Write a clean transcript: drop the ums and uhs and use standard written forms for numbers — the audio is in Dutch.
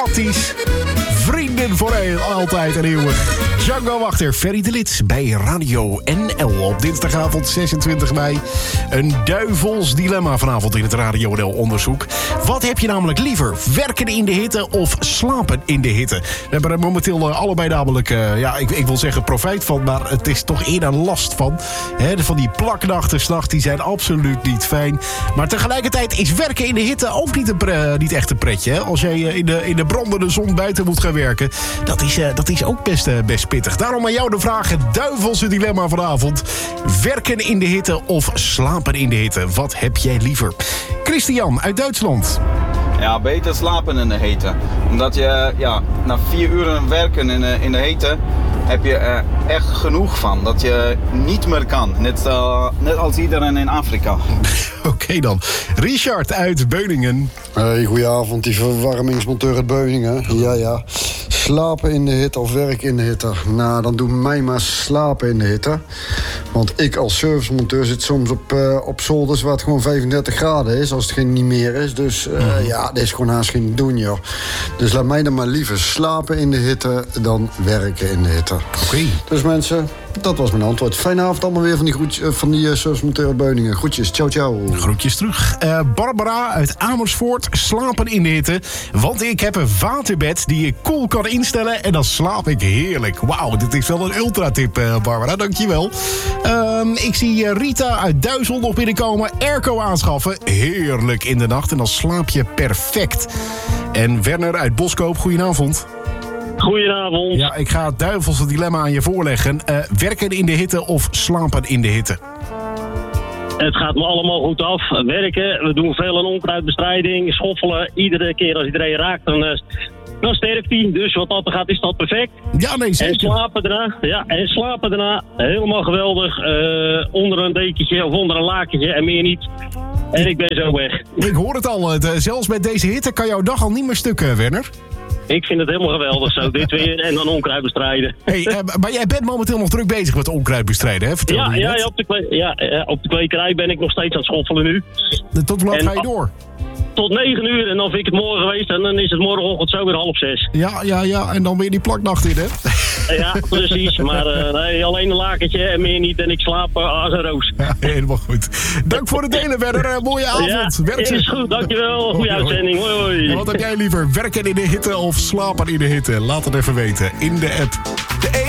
Fantastisch. Vrienden voor altijd en eeuwig. Django Wachter, Ferry de Lid bij Radio NL op dinsdagavond 26 mei. Een duivels dilemma vanavond in het Radio NL onderzoek. Wat heb je namelijk liever? Werken in de hitte of slapen in de hitte? We hebben er momenteel allebei namelijk, ik wil zeggen profijt van, maar het is toch eerder last van. Van die plaknachten 's nachts, die zijn absoluut niet fijn. Maar tegelijkertijd is werken in de hitte ook niet echt een pretje. Hè? Als jij in de brandende zon buiten moet gaan werken, dat is ook best pittig. Daarom aan jou de vraag, het duivelse dilemma vanavond. Werken in de hitte of slapen in de hitte? Wat heb jij liever? Christian uit Duitsland. Ja, beter slapen in de hitte. Omdat je na 4 uur werken in de hitte heb je echt genoeg van. Dat je niet meer kan. Net als iedereen in Afrika. Oké dan. Richard uit Beuningen. Hey, goedenavond, die verwarmingsmonteur uit Beuningen. Ja. Slapen in de hitte of werken in de hitte? Nou, dan doe mij maar slapen in de hitte. Want ik als servicemonteur zit soms op zolders waar het gewoon 35 graden is, als het geen niet meer is. Dus dat is gewoon haast geen doen, joh. Dus laat mij dan maar liever slapen in de hitte dan werken in de hitte. Oké. Dus mensen, dat was mijn antwoord. Fijne avond allemaal weer van die servicemonteur uit Beuningen. Groetjes, ciao. Groetjes terug. Barbara uit Amersfoort, slapen in de hitte. Want ik heb een waterbed die ik koel kan instellen en dan slaap ik heerlijk. Wauw, dit is wel een ultratip, Barbara. Dankjewel. Ik zie Rita uit Duizel nog binnenkomen. Airco aanschaffen. Heerlijk in de nacht en dan slaap je perfect. En Werner uit Boskoop, goedenavond. Goedenavond. Ja, ik ga het duivelse dilemma aan je voorleggen. Werken in de hitte of slapen in de hitte? Het gaat me allemaal goed af. Werken, we doen veel aan onkruidbestrijding, schoffelen. Iedere keer als iedereen raakt, dan sterft hij. Dus wat dat gaat, is dat perfect. Ja, nee, zeker. En slapen daarna, helemaal geweldig. Onder een dekentje of onder een lakentje en meer niet. En ik ben zo weg. Ik hoor het al. Zelfs met deze hitte kan jouw dag al niet meer stukken, Werner. Ik vind het helemaal geweldig zo. Dit weer en dan onkruid bestrijden. Hey, maar jij bent momenteel nog druk bezig met onkruid bestrijden, hè? Vertel je net. Op de kwekerij ben ik nog steeds aan het schoffelen nu. Tot hoe laat ga je door? Tot 9 uur en dan vind ik het morgen geweest en dan is het morgenochtend zo weer 5:30. Ja, en dan weer die plaknacht in, hè? Ja, precies. Maar nee, alleen een lakentje en meer niet en ik slaap als een roos. Ja, helemaal goed. Dank voor het delen, Werner. Mooie avond. Ja, is goed. Dankjewel. Goeie uitzending. Hoi. En wat heb jij liever? Werken in de hitte of slapen in de hitte? Laat het even weten in de app.